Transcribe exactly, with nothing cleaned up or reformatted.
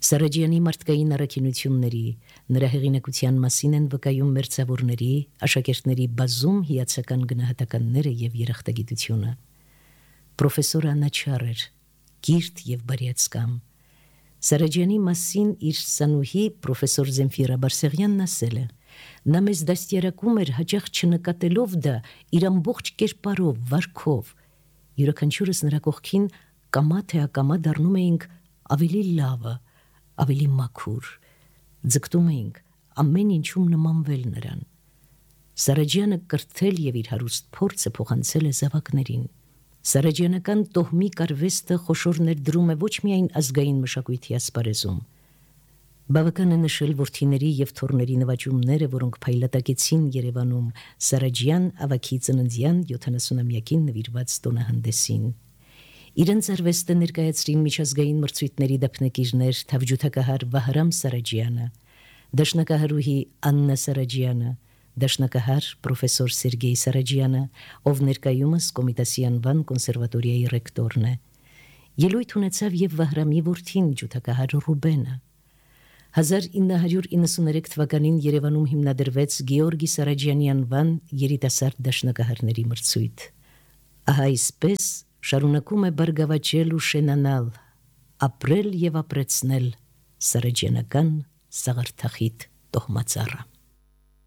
Սարաջյանի մարդկային առաքինությունների, նրա հեղինակության մասին են վկայում մերձավորների, աշակերտների բազում հիացական գնահատականները եւ երախտագիտությունը։ Պրոֆեսոր անաչառ էր, կիրթ եւ բարյացկամ։ Սարաջյանի մասին իր սանուհի պրոֆեսոր Զենֆիրա Բարսեղյանն ասել է. նա մեզ դաստիարակում էր հաճախ չնկատելով դա իր ամբողջ կերպարով, վարքով։ Յուրաքանչյուրս նրա կողքին կամա թե ակամա դառնում էինք ավելի լավը, ավելի մաքուր, ձգտում էինք ամեն ինչում նմանվել նրան։ Սարաջյանը կրթել եւ իր հարուստ փորձը փոխանցել է զավակներին։ Սարաջյանական տոհմի կարվեստը խոշոր ներդրում է ոչ միայն ազգային մշակույթի ասպարեզում։ Բավական է նշել որդիների եւ թոռների նվաճումները, որոնք փայլատակեցին Երևանում Սարաջյան ավագի ծննդյան յոթանասունամյակին նվիրված տոնահանդեսին։ Իրենց արվեստը ներկայացրին միջազգային մրցույթների դափնեկիրներ թավջութակահար Վահրամ Սարաջյանը, դաշնակահարուհի Աննա Սարաջյանը, դաշնակահար պրոֆեսոր Սերգեյ Սարաջյանը, ով ներկայումս Կոմիտասի անվան կոնսերվատորիայի ռեկտորն է։ Ելույթ ունեցավ եւ Վահրամի որդին ջութակահար Ռուբենը։ հազար ինը հարյուր իննսուներեք թվականին Երևանում հիմնադրվեց Գեորգի Սարաջյանի անվան երիտասարդ դաշնակահարների մրցույթ։ Ահա այսպես շարունակում է բարգավաճել ու շենանալ, ապրել եւ ապրեցնել սարաջյանական սաղարթախիտ տոհմածառը։